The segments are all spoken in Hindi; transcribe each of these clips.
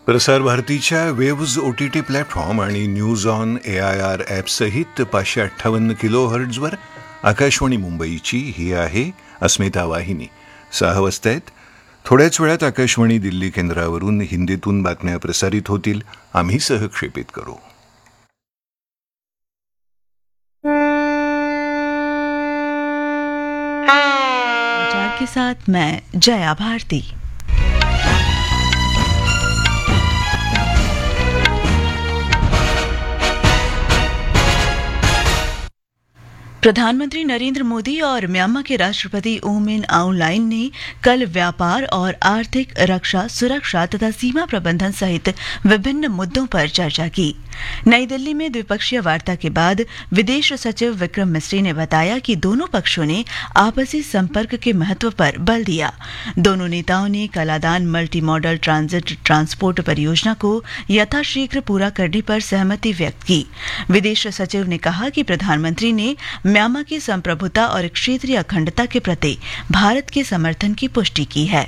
प्रसार भारतीच्या वेव्ज OTT प्लॅटफॉर्म आणि न्यूज ऑन AIR ॲपसहित 558 किलोहर्ट्झवर आकाशवाणी मुंबईची ही आहे अस्मिता वाहिनी. 6 वाजता आहेत. थोड्याच वेळात आकाशवाणी दिल्ली केंद्रावरून हिंदीतून बातम्या प्रसारित होतील. आम्ही सहक्षेपित करू. समाचार के साथ मैं जया भारती. प्रधानमंत्री नरेंद्र मोदी और म्यांमार के राष्ट्रपति ऊ मिन आउंग लाइन ने कल व्यापार और आर्थिक, रक्षा, सुरक्षा तथा सीमा प्रबंधन सहित विभिन्न मुद्दों पर चर्चा की. नई दिल्ली में द्विपक्षीय वार्ता के बाद विदेश सचिव विक्रम मिस्री ने बताया कि दोनों पक्षों ने आपसी संपर्क के महत्व पर बल दिया. दोनों नेताओं ने Kaladan multi modal transit transport परियोजना को यथाशीघ्र पूरा करने पर सहमति व्यक्त की. विदेश सचिव ने कहा कि प्रधानमंत्री ने म्यांमार की संप्रभुता और क्षेत्रीय अखंडता के प्रति भारत के समर्थन की पुष्टि की है.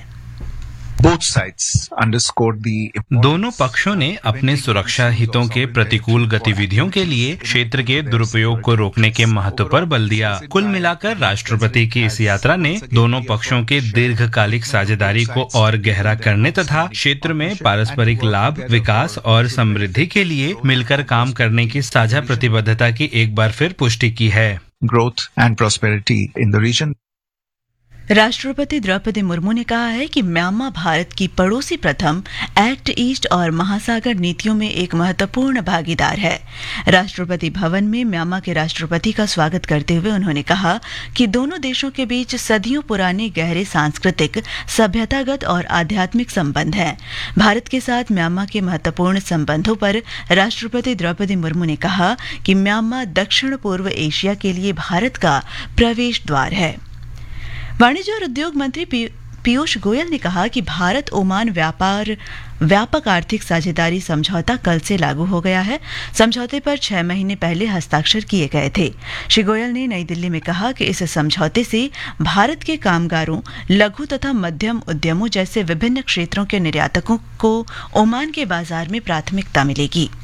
दोनों पक्षों ने अपने सुरक्षा हितों के प्रतिकूल गतिविधियों के लिए क्षेत्र के दुरुपयोग को रोकने के महत्व पर बल दिया. कुल मिलाकर राष्ट्रपति की इस यात्रा ने दोनों पक्षों के दीर्घकालिक साझेदारी को और गहरा करने तथा क्षेत्र में पारस्परिक लाभ, विकास और समृद्धि के लिए मिलकर काम करने की साझा प्रतिबद्धता की एक बार फिर पुष्टि की है. Growth and prosperity in the region. राष्ट्रपति द्रौपदी मुर्मू ने कहा है कि म्यांमार भारत की पड़ोसी प्रथम, एक्ट ईस्ट और महासागर नीतियों में एक महत्वपूर्ण भागीदार है. राष्ट्रपति भवन में म्यांमार के राष्ट्रपति का स्वागत करते हुए उन्होंने कहा कि दोनों देशों के बीच सदियों पुराने गहरे सांस्कृतिक, सभ्यतागत और आध्यात्मिक संबंध हैं. भारत के साथ म्यांमार के महत्वपूर्ण संबंधों पर राष्ट्रपति द्रौपदी मुर्मू ने कहा कि म्यांमार दक्षिण पूर्व एशिया के लिए भारत का प्रवेश द्वार है. वाणिज्य और उद्योग मंत्री पीयूष गोयल ने कहा कि भारत ओमान व्यापक आर्थिक साझेदारी समझौता कल से लागू हो गया है. समझौते पर 6 महीने पहले हस्ताक्षर किए गए थे. श्री गोयल ने नई दिल्ली में कहा कि इस समझौते से भारत के कामगारों, लघु तथा मध्यम उद्यमों जैसे विभिन्न क्षेत्रों के निर्यातकों को ओमान के बाजार में प्राथमिकता मिलेगी.